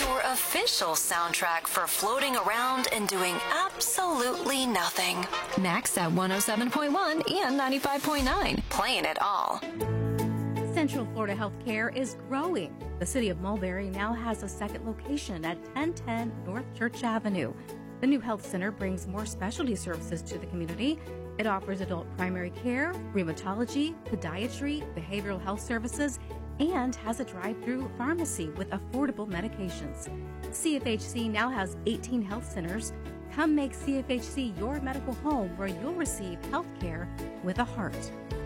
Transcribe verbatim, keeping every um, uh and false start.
your official soundtrack for floating around and doing absolutely nothing. Max at one oh seven point one and ninety-five point nine. Playing it all. Central Florida Healthcare is growing. The city of Mulberry now has a second location at ten ten North Church Avenue. The new health center brings more specialty services to the community. It offers adult primary care, rheumatology, podiatry, behavioral health services, and has a drive-through pharmacy with affordable medications. C F H C now has eighteen health centers. Come make C F H C your medical home where you'll receive health care with a heart.